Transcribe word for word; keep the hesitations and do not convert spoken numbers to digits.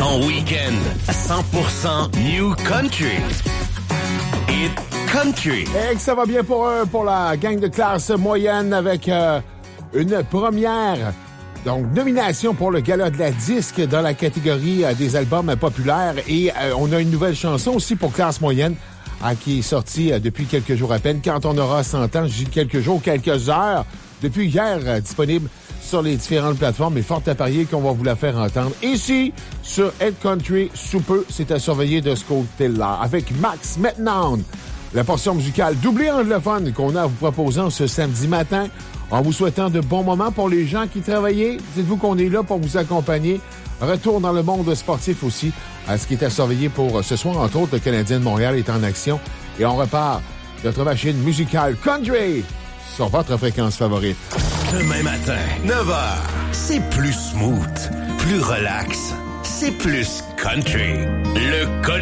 Ton week-end cent pour cent New Country. Hit Country. Et que ça va bien pour eux, pour la gang de classe moyenne avec euh, une première donc nomination pour le Gala de la disque dans la catégorie euh, des albums populaires. Et euh, on a une nouvelle chanson aussi pour classe moyenne euh, qui est sortie euh, depuis quelques jours à peine. Quand on aura cent ans, je dis quelques jours, quelques heures, depuis hier, euh, disponible sur les différentes plateformes, mais fort à parier qu'on va vous la faire entendre. Ici, sur Hit Country, sous peu, c'est à surveiller de ce côté-là. Avec Max maintenant, la portion musicale doublée anglophone qu'on a à vous proposant ce samedi matin, en vous souhaitant de bons moments pour les gens qui travaillent. Dites-vous qu'on est là pour vous accompagner. Retour dans le monde sportif aussi, à ce qui est à surveiller pour ce soir. Entre autres, le Canadien de Montréal est en action. Et on repart notre machine musicale country sur votre fréquence favorite. Demain matin, neuf heures, c'est plus smooth, plus relax, c'est plus country. Le country.